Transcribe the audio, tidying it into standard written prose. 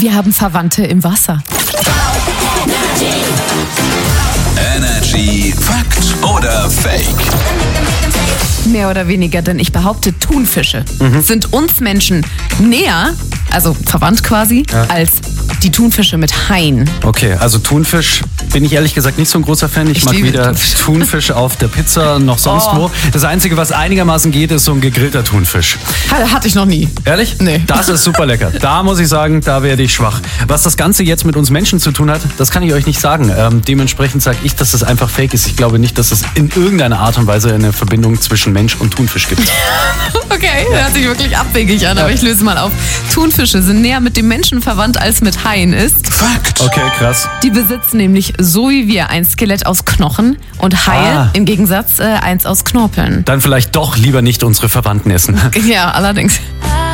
wir haben Verwandte im Wasser. Energy Fakt oder Fake? Mehr oder weniger, denn ich behaupte, Thunfische sind uns Menschen näher, also verwandt quasi, als die Thunfische mit Haien. Okay, also Thunfisch bin ich ehrlich gesagt nicht so ein großer Fan. Ich mag liebe weder Thunfisch auf der Pizza noch sonst wo. Das Einzige, was einigermaßen geht, ist so ein gegrillter Thunfisch. Hatte ich noch nie. Ehrlich? Nee. Das ist super lecker. Da muss ich sagen, da werde ich schwach. Was das Ganze jetzt mit uns Menschen zu tun hat, das kann ich euch nicht sagen. Dementsprechend sage ich, dass das einfach fake ist. Ich glaube nicht, dass es in irgendeiner Art und Weise eine Verbindung zwischen Mensch und Thunfisch gibt. Okay, hört sich wirklich abwegig an, aber ich löse mal auf. Thunfische sind näher mit dem Menschen verwandt als mit Haien ist. Fakt. Okay, krass. Die besitzen nämlich so wie wir ein Skelett aus Knochen und Haie im Gegensatz eins aus Knorpeln. Dann vielleicht doch lieber nicht unsere Verwandten essen. Ja, allerdings.